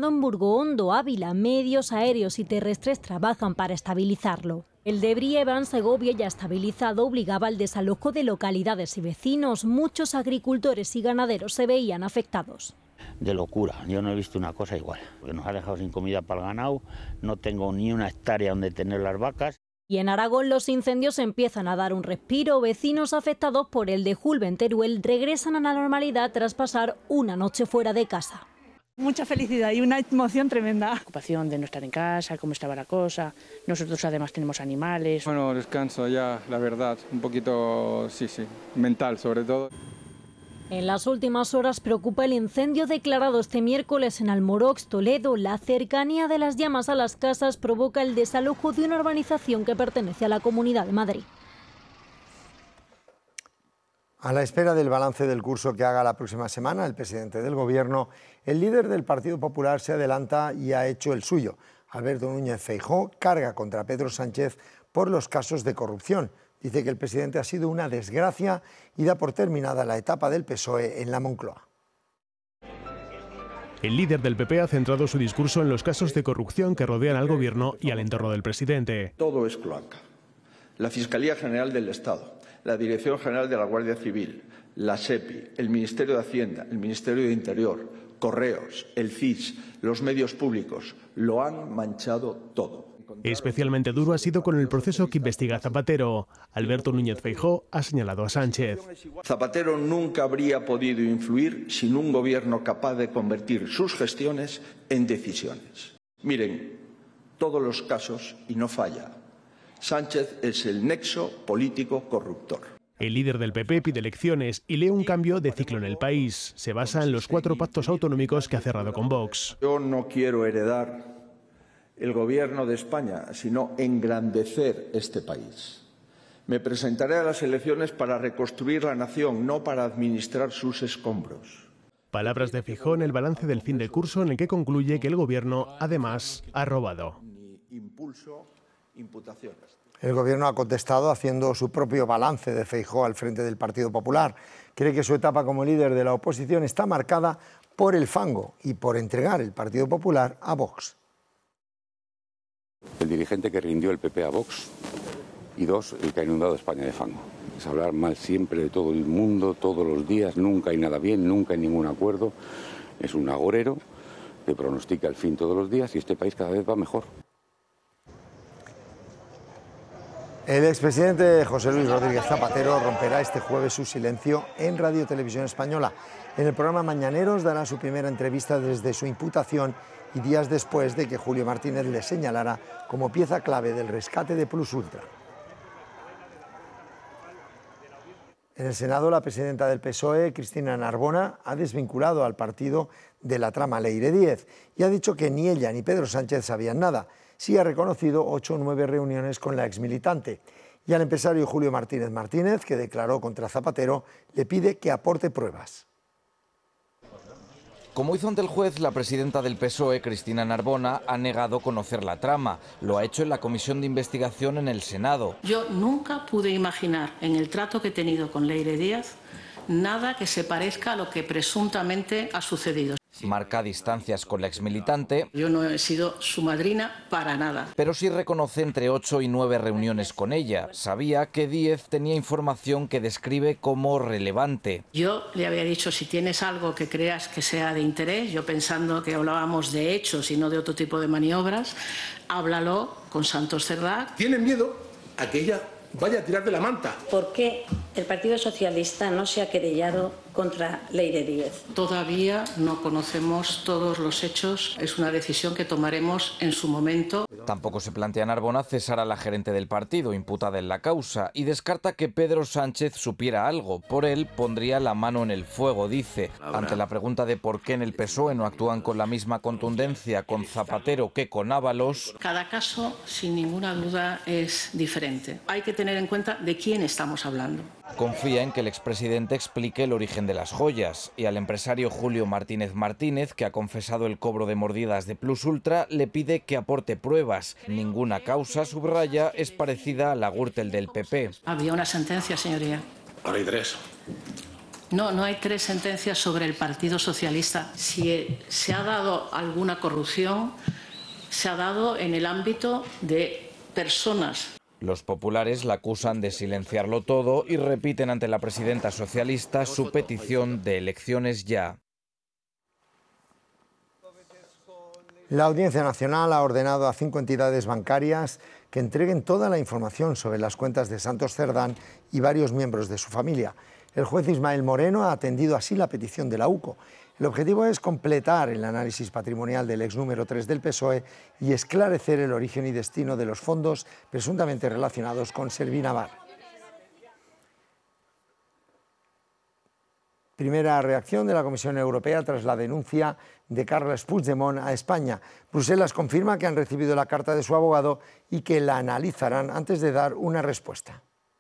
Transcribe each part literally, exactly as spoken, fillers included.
concentrado en Burgoondo, Ávila. Medios aéreos y terrestres trabajan para estabilizarlo. El debris Evans Segovia, ya estabilizado, obligaba al desalojo de localidades y vecinos. Muchos agricultores y ganaderos se veían afectados. De locura, yo no he visto una cosa igual, porque nos ha dejado sin comida para el ganado, no tengo ni una hectárea donde tener las vacas. Y en Aragón los incendios empiezan a dar un respiro. Vecinos afectados por el de Julbe en Teruel regresan a la normalidad tras pasar una noche fuera de casa. Mucha felicidad y una emoción tremenda. Preocupación de no estar en casa, cómo estaba la cosa. Nosotros además tenemos animales. Bueno, descanso ya, la verdad, un poquito, sí, sí, mental sobre todo. En las últimas horas preocupa el incendio declarado este miércoles en Almorox, Toledo. La cercanía de las llamas a las casas provoca el desalojo de una urbanización que pertenece a la Comunidad de Madrid. A la espera del balance del curso que haga la próxima semana el presidente del Gobierno, el líder del Partido Popular se adelanta y ha hecho el suyo. Alberto Núñez Feijóo carga contra Pedro Sánchez por los casos de corrupción. Dice que el presidente ha sido una desgracia y da por terminada la etapa del P S O E en la Moncloa. El líder del P P ha centrado su discurso en los casos de corrupción que rodean al Gobierno y al entorno del presidente. Todo es cloaca. La Fiscalía General del Estado, la Dirección General de la Guardia Civil, la SEPI, el Ministerio de Hacienda, el Ministerio de Interior, Correos, el C I S, los medios públicos, lo han manchado todo. Especialmente duro ha sido con el proceso que investiga Zapatero. Alberto Núñez Feijóo ha señalado a Sánchez. Zapatero nunca habría podido influir sin un gobierno capaz de convertir sus gestiones en decisiones. Miren, todos los casos, y no falla, Sánchez es el nexo político corruptor. El líder del P P pide elecciones y lee un cambio de ciclo en el país. Se basa en los cuatro pactos autonómicos que ha cerrado con Vox. Yo no quiero heredar el gobierno de España, sino engrandecer este país. Me presentaré a las elecciones para reconstruir la nación, no para administrar sus escombros. Palabras de Feijóo en el balance del fin de curso, en el que concluye que el gobierno, además, ha robado. El Gobierno ha contestado haciendo su propio balance de Feijóo al frente del Partido Popular. Cree que su etapa como líder de la oposición está marcada por el fango y por entregar el Partido Popular a Vox. El dirigente que rindió el P P a Vox y dos, el que ha inundado España de fango. Es hablar mal siempre de todo el mundo, todos los días, nunca hay nada bien, nunca hay ningún acuerdo. Es un agorero que pronostica el fin todos los días y este país cada vez va mejor. El expresidente José Luis Rodríguez Zapatero romperá este jueves su silencio en Radio Televisión Española. En el programa Mañaneros dará su primera entrevista desde su imputación y días después de que Julio Martínez le señalara como pieza clave del rescate de Plus Ultra. En el Senado, la presidenta del P S O E, Cristina Narbona, ha desvinculado al partido de la trama Leire Díez y ha dicho que ni ella ni Pedro Sánchez sabían nada. Sí ha reconocido ocho o nueve reuniones con la exmilitante. Y al empresario Julio Martínez Martínez, que declaró contra Zapatero, le pide que aporte pruebas. Como hizo ante el juez, la presidenta del P S O E, Cristina Narbona, ha negado conocer la trama. Lo ha hecho en la comisión de investigación en el Senado. Yo nunca pude imaginar, en el trato que he tenido con Leire Díez, nada que se parezca a lo que presuntamente ha sucedido. Marca distancias con la exmilitante. Yo no he sido su madrina para nada. Pero sí reconoce entre ocho y nueve reuniones con ella. Sabía que Díez tenía información que describe como relevante. Yo le había dicho, si tienes algo que creas que sea de interés, yo pensando que hablábamos de hechos y no de otro tipo de maniobras, háblalo con Santos Cerdá. Tienen miedo a que ella vaya a tirar de la manta. ¿Por qué el Partido Socialista no se ha querellado contra Leire Díez? Todavía no conocemos todos los hechos. Es una decisión que tomaremos en su momento. Tampoco se plantea Narbona cesar a la gerente del partido, imputada en la causa, y descarta que Pedro Sánchez supiera algo. Por él pondría la mano en el fuego, dice. Ante la pregunta de por qué en el P S O E no actúan con la misma contundencia con Zapatero que con Ábalos. Cada caso, sin ninguna duda, es diferente. Hay que tener en cuenta de quién estamos hablando. Confía en que el expresidente explique el origen de las joyas y al empresario Julio Martínez Martínez, que ha confesado el cobro de mordidas de Plus Ultra, le pide que aporte pruebas. Ninguna causa, subraya, es parecida a la Gürtel del P P. Había una sentencia, señoría. Ahora hay tres. No, no hay tres sentencias sobre el Partido Socialista. Si se ha dado alguna corrupción, se ha dado en el ámbito de personas. Los populares la acusan de silenciarlo todo y repiten ante la presidenta socialista su petición de elecciones ya. La Audiencia Nacional ha ordenado a cinco entidades bancarias que entreguen toda la información sobre las cuentas de Santos Cerdán y varios miembros de su familia. El juez Ismael Moreno ha atendido así la petición de la U C O. El objetivo es completar el análisis patrimonial del ex número tres del P S O E y esclarecer el origen y destino de los fondos presuntamente relacionados con Servinavar. Primera reacción de la Comisión Europea tras la denuncia de Carles Puigdemont a España. Bruselas confirma que han recibido la carta de su abogado y que la analizarán antes de dar una respuesta.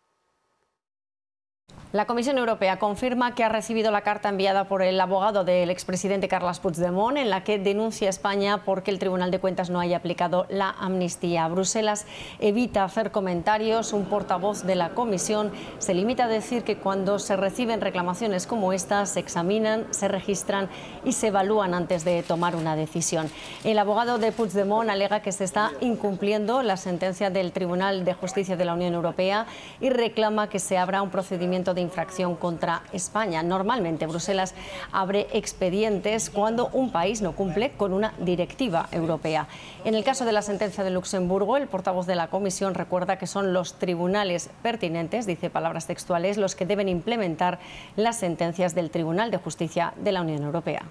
La Comisión Europea confirma que ha recibido la carta enviada por el abogado del expresidente Carles Puigdemont en la que denuncia a España porque el Tribunal de Cuentas no haya aplicado la amnistía. Bruselas evita hacer comentarios. Un portavoz de la Comisión se limita a decir que cuando se reciben reclamaciones como estas se examinan, se registran y se evalúan antes de tomar una decisión. El abogado de Puigdemont alega que se está incumpliendo la sentencia del Tribunal de Justicia de la Unión Europea y reclama que se abra un procedimiento de infracción contra España. Normalmente Bruselas abre expedientes cuando un país no cumple con una directiva europea. En el caso de la sentencia de Luxemburgo, el portavoz de la Comisión recuerda que son los tribunales pertinentes, dice palabras textuales, los que deben implementar las sentencias del Tribunal de Justicia de la Unión Europea.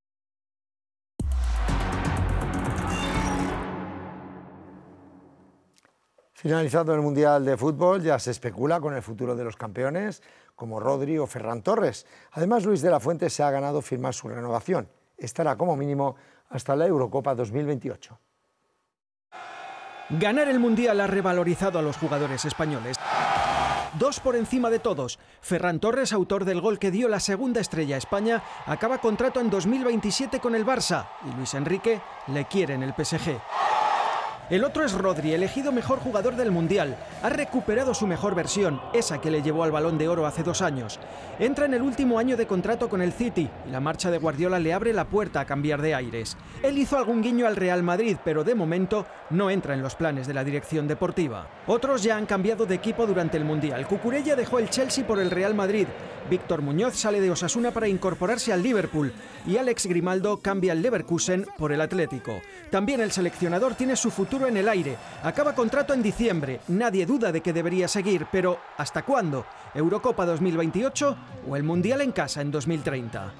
Finalizado el Mundial de Fútbol, ya se especula con el futuro de los campeones, como Rodri o Ferran Torres. Además, Luis de la Fuente se ha ganado firmar su renovación. Estará como mínimo hasta la Eurocopa dos mil veintiocho. Ganar el Mundial ha revalorizado a los jugadores españoles. Dos por encima de todos. Ferran Torres, autor del gol que dio la segunda estrella a España, acaba contrato en dos mil veintisiete con el Barça y Luis Enrique le quiere en el P S G. El otro es Rodri, elegido mejor jugador del Mundial. Ha recuperado su mejor versión, esa que le llevó al Balón de Oro hace dos años. Entra en el último año de contrato con el City y la marcha de Guardiola le abre la puerta a cambiar de aires. Él hizo algún guiño al Real Madrid, pero de momento no entra en los planes de la dirección deportiva. Otros ya han cambiado de equipo durante el Mundial. Cucurella dejó el Chelsea por el Real Madrid. Víctor Muñoz sale de Osasuna para incorporarse al Liverpool y Alex Grimaldo cambia el Leverkusen por el Atlético. También el seleccionador tiene su futuro en el aire. Acaba contrato en diciembre. Nadie duda de que debería seguir, pero ¿hasta cuándo? ¿Eurocopa dos mil veintiocho o el Mundial en casa en dos mil treinta?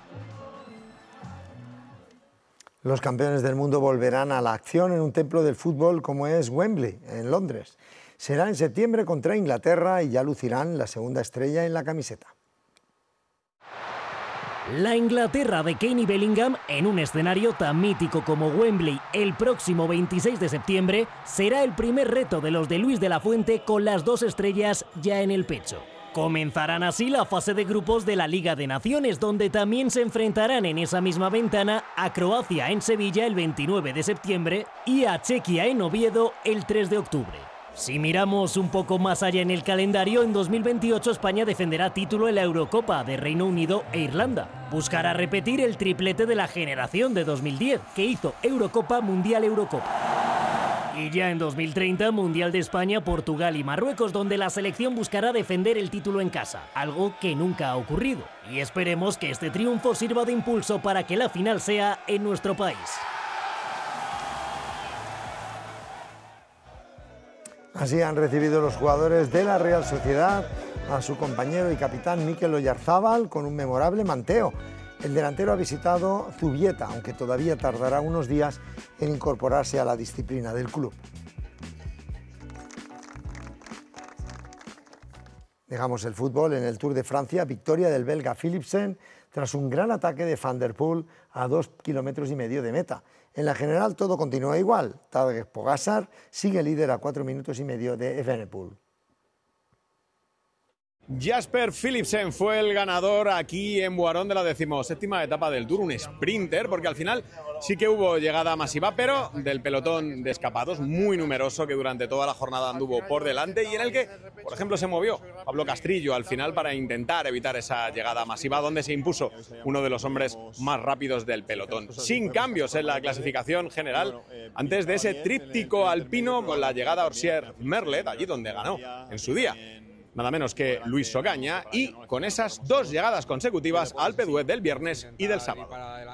Los campeones del mundo volverán a la acción en un templo del fútbol como es Wembley, en Londres. Será en septiembre contra Inglaterra y ya lucirán la segunda estrella en la camiseta. La Inglaterra de Kane Bellingham, en un escenario tan mítico como Wembley el próximo veintiséis de septiembre, será el primer reto de los de Luis de la Fuente con las dos estrellas ya en el pecho. Comenzarán así la fase de grupos de la Liga de Naciones, donde también se enfrentarán en esa misma ventana a Croacia en Sevilla el veintinueve de septiembre y a Chequia en Oviedo el tres de octubre. Si miramos un poco más allá en el calendario, en dos mil veintiocho España defenderá título en la Eurocopa de Reino Unido e Irlanda. Buscará repetir el triplete de la generación de dos mil diez, que hizo Eurocopa, Mundial, Eurocopa. Y ya en dos mil treinta, Mundial de España, Portugal y Marruecos, donde la selección buscará defender el título en casa, algo que nunca ha ocurrido. Y esperemos que este triunfo sirva de impulso para que la final sea en nuestro país. Así han recibido los jugadores de la Real Sociedad a su compañero y capitán Mikel Oyarzábal con un memorable manteo. El delantero ha visitado Zubieta, aunque todavía tardará unos días en incorporarse a la disciplina del club. Dejamos el fútbol en el Tour de Francia, victoria del belga Philipsen tras un gran ataque de Van der Poel a dos kilómetros y medio de meta. En la general todo continúa igual. Tadej Pogačar sigue líder a cuatro minutos y medio de Evenepoel. Jasper Philipsen fue el ganador aquí en Boirón de la decimoséptima etapa del Tour, un sprinter, porque al final sí que hubo llegada masiva, pero del pelotón de escapados muy numeroso que durante toda la jornada anduvo por delante y en el que, por ejemplo, se movió Pablo Castrillo al final para intentar evitar esa llegada masiva, donde se impuso uno de los hombres más rápidos del pelotón. Sin cambios en la clasificación general, antes de ese tríptico alpino con la llegada a Orsier-Merlet, allí donde ganó en su día nada menos que Luis Ogaña, y con esas dos llegadas consecutivas al Alpe d'Huez del viernes y del sábado.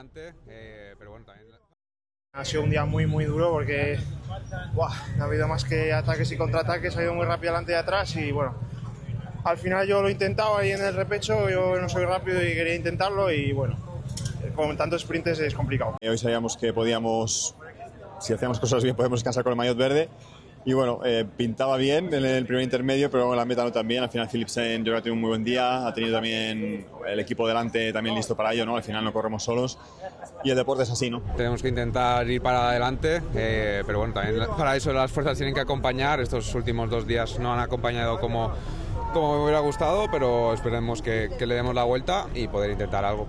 Ha sido un día muy muy duro porque ¡buah! No ha habido más que ataques y contraataques, ha ido muy rápido adelante y atrás y bueno, al final yo lo he intentado ahí en el repecho, yo no soy rápido y quería intentarlo y bueno, con tantos sprints es complicado. Hoy sabíamos que podíamos, si hacíamos cosas bien, podemos descansar con el maillot verde. Y bueno, eh, pintaba bien en el primer intermedio, pero en la meta no tan bien. Al final Philipsen yo creo que ha tenido un muy buen día, ha tenido también el equipo delante también listo para ello, ¿no? Al final no corremos solos y el deporte es así, ¿no? Tenemos que intentar ir para adelante, eh, pero bueno, también para eso las fuerzas tienen que acompañar. Estos últimos dos días no han acompañado como, como me hubiera gustado, pero esperemos que, que le demos la vuelta y poder intentar algo.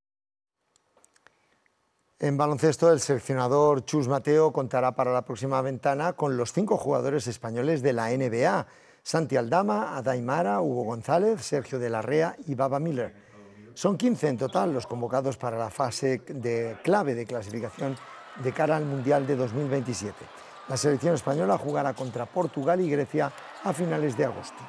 En baloncesto, el seleccionador Chus Mateo contará para la próxima ventana con los cinco jugadores españoles de la N B A: Santi Aldama, Adai Mara, Hugo González, Sergio de la Rea y Baba Miller. Son quince en total los convocados para la fase de clave de clasificación de cara al Mundial de dos mil veintisiete. La selección española jugará contra Portugal y Grecia a finales de agosto.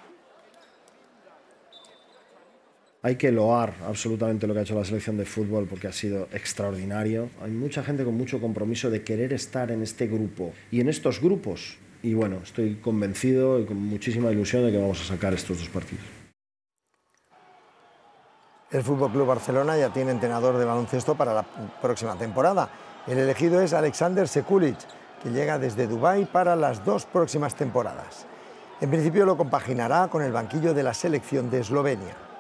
Hay que loar absolutamente lo que ha hecho la selección de fútbol porque ha sido extraordinario. Hay mucha gente con mucho compromiso de querer estar en este grupo y en estos grupos. Y bueno, estoy convencido y con muchísima ilusión de que vamos a sacar estos dos partidos. El F C Barcelona ya tiene entrenador de baloncesto para la próxima temporada. El elegido es Alexander Sekulic, que llega desde Dubái para las dos próximas temporadas. En principio lo compaginará con el banquillo de la selección de Eslovenia.